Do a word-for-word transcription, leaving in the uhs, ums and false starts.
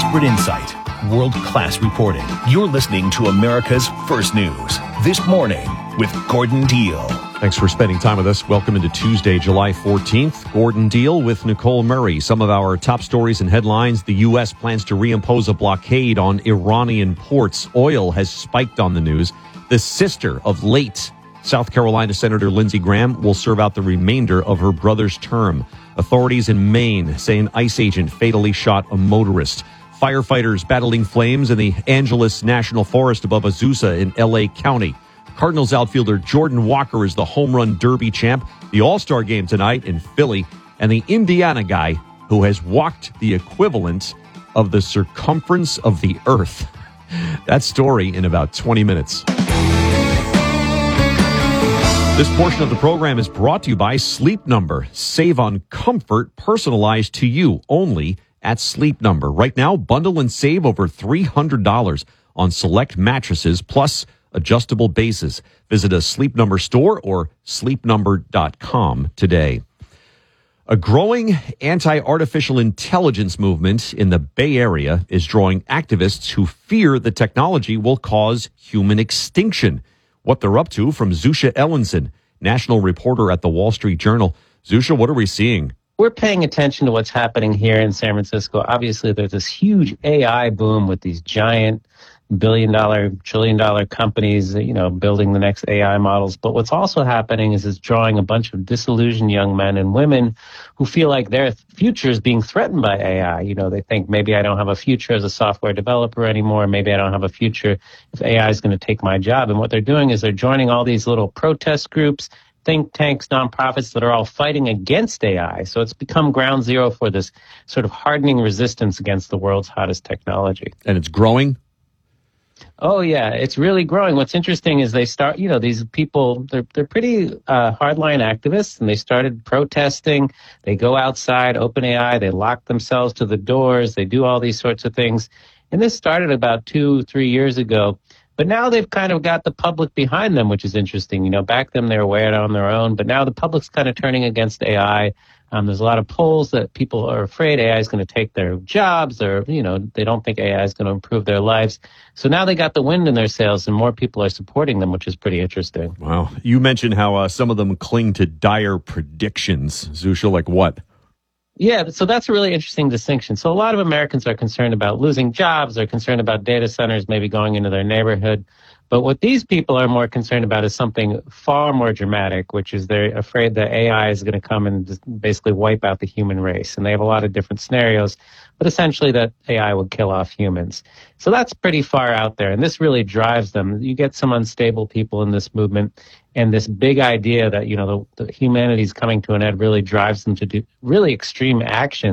Expert insight, world-class reporting. You're listening to America's First News. This Morning with Gordon Deal. Thanks for spending time with us. Welcome into Tuesday, July fourteenth. Gordon Deal with Nicole Murray. Some of our top stories and headlines. The U S plans to reimpose a blockade on Iranian ports. Oil has spiked on the news. The sister of late South Carolina Senator Lindsey Graham will serve out the remainder of her brother's term. Authorities in Maine say an ICE agent fatally shot a motorist. Firefighters battling flames in the Angeles National Forest above Azusa in L A County. Cardinals outfielder Jordan Walker is the home run derby champ. The All-Star game tonight in Philly. And the Indiana guy who has walked the equivalent of the circumference of the earth. That story in about twenty minutes. This portion of the program is brought to you by Sleep Number. Save on comfort personalized to you only at Sleep Number. Right now, bundle and save over three hundred dollars on select mattresses plus adjustable bases. Visit a Sleep Number store or sleep number dot com today. A growing anti-artificial intelligence movement in the Bay Area is drawing activists who fear the technology will cause human extinction. What they're up to from Zusha Ellenson, national reporter at the Wall Street Journal. Zusha, what are we seeing? We're paying attention to what's happening here in San Francisco. Obviously, there's this huge A I boom with these giant billion dollar, trillion dollar companies, you know, building the next A I models. But what's also happening is it's drawing a bunch of disillusioned young men and women who feel like their future is being threatened by A I. You know, they think maybe I don't have a future as a software developer anymore. Maybe I don't have a future if A I is going to take my job. And what they're doing is they're joining all these little protest groups, think tanks, nonprofits that are all fighting against A I. So it's become ground zero for this sort of hardening resistance against the world's hottest technology. And it's growing? Oh, yeah, it's really growing. What's interesting is they start, you know, these people, they're, they're pretty uh, hardline activists, and they started protesting. They go outside, OpenAI, they lock themselves to the doors. They do all these sorts of things. And this started about two, three years ago. But now they've kind of got the public behind them, which is interesting. You know, back then they were way out on their own, but now the public's kind of turning against A I. Um, there's a lot of polls that people are afraid A I is going to take their jobs, or, you know, they don't think A I is going to improve their lives. So now they got the wind in their sails and more people are supporting them, which is pretty interesting. Wow. You mentioned how uh, some of them cling to dire predictions. Zusha, like what? Yeah, so that's a really interesting distinction. So a lot of Americans are concerned about losing jobs. They're concerned about data centers maybe going into their neighborhood. But what these people are more concerned about is something far more dramatic, which is they're afraid that A I is going to come and just basically wipe out the human race. And they have a lot of different scenarios, but essentially that A I will kill off humans. So that's pretty far out there. And this really drives them. You get some unstable people in this movement, and this big idea that, you know, the, the humanity is coming to an end really drives them to do really extreme action.